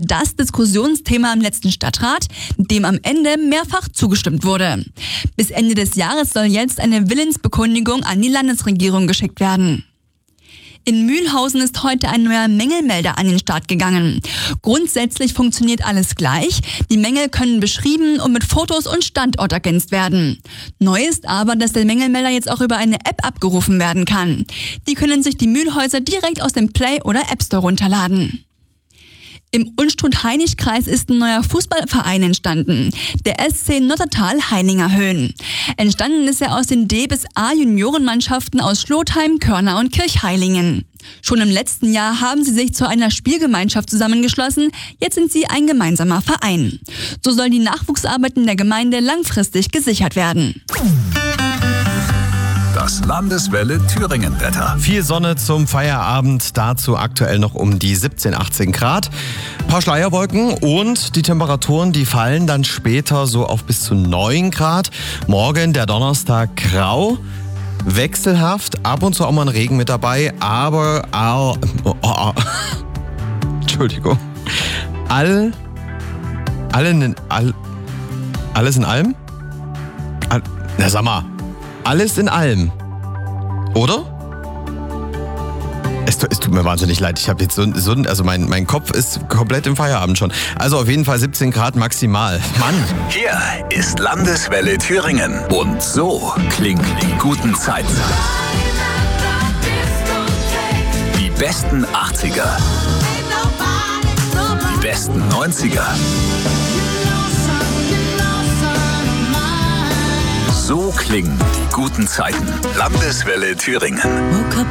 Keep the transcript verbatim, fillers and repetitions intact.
das Diskussionsthema im letzten Stadtrat, dem am Ende mehrfach zugestimmt wurde. Bis Ende des Jahres soll jetzt eine Willensbekundigung an die Landesregierung geschickt werden. In Mühlhausen ist heute ein neuer Mängelmelder an den Start gegangen. Grundsätzlich funktioniert alles gleich. Die Mängel können beschrieben und mit Fotos und Standort ergänzt werden. Neu ist aber, dass der Mängelmelder jetzt auch über eine App abgerufen werden kann. Die können sich die Mühlhäuser direkt aus dem Play- oder App Store runterladen. Im Unstrut-Hainich-Kreis ist ein neuer Fußballverein entstanden, der S C Nottertal-Heininger Höhen. Entstanden ist er aus den D- bis A-Juniorenmannschaften aus Schlotheim, Körner und Kirchheilingen. Schon im letzten Jahr haben sie sich zu einer Spielgemeinschaft zusammengeschlossen, jetzt sind sie ein gemeinsamer Verein. So soll die Nachwuchsarbeit in der Gemeinde langfristig gesichert werden. Das Landeswelle Thüringen-Wetter. Viel Sonne zum Feierabend, dazu aktuell noch um die siebzehn, achtzehn Grad. Ein paar Schleierwolken und die Temperaturen, die fallen dann später so auf bis zu neun Grad. Morgen, der Donnerstag, grau, wechselhaft, ab und zu auch mal ein Regen mit dabei, aber... Oh, oh, oh. Entschuldigung. All... Alle in, all, alles in allem? All, na sag mal. Alles in allem. Oder? Es, es tut mir wahnsinnig leid. Ich habe jetzt so, so also mein, mein Kopf ist komplett im Feierabend schon. Also auf jeden Fall siebzehn Grad maximal. Mann. Hier ist Landeswelle Thüringen. Und so klingen die guten Zeiten. Die besten achtziger. Die besten neunziger. So klingen die guten Zeiten. Landeswelle Thüringen.